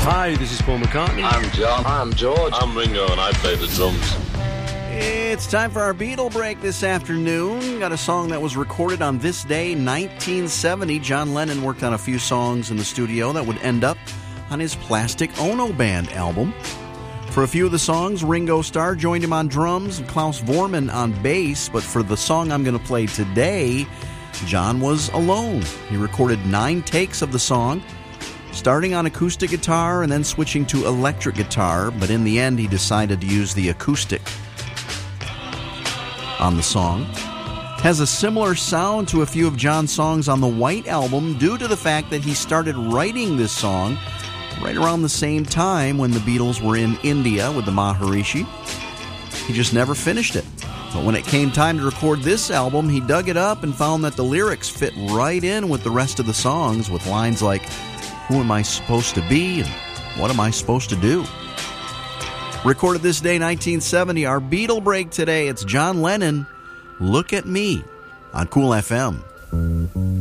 Hi, this is Paul McCartney. I'm John. I'm George. I'm Ringo, and I play the drums. It's time for our Beatle break this afternoon. Got a song that was recorded on this day, 1970. John Lennon worked on a few songs in the studio that would end up on his Plastic Ono Band album. For a few of the songs, Ringo Starr joined him on drums and Klaus Voormann on bass, but for the song I'm going to play today, John was alone. He recorded 9 takes of the song, starting on acoustic guitar and then switching to electric guitar, but in the end he decided to use the acoustic on the song. Has a similar sound to a few of John's songs on the White Album due to the fact that he started writing this song right around the same time when the Beatles were in India with the Maharishi. He just never finished it. But when it came time to record this album, he dug it up and found that the lyrics fit right in with the rest of the songs, with lines like, "Who am I supposed to be?" and "What am I supposed to do?" Recorded this day, 1970, our Beatle break today. It's John Lennon, "Look at Me," on Cool FM.